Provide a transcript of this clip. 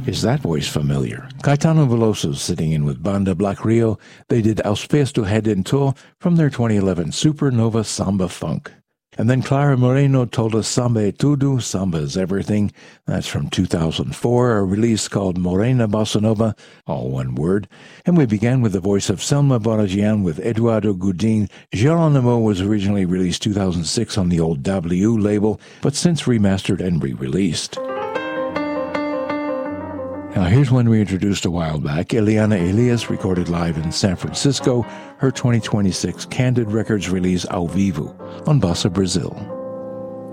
Is that voice familiar? Caetano Veloso sitting in with Banda Black Rio. They did Aos Pés do Redentor from their 2011 Supernova Samba Funk. And then Clara Moreno told us Samba é Tudo, Samba is Everything. That's from 2004, a release called Morena Bossa Nova, all one word. And we began with the voice of Selma Boragian with Eduardo Godin. Geronimo was originally released 2006 on the old W label, but since remastered and re-released. Now here's one we introduced a while back. Eliana Elias recorded live in San Francisco, her 2026 Candid Records release Ao Vivo on Bossa Brazil.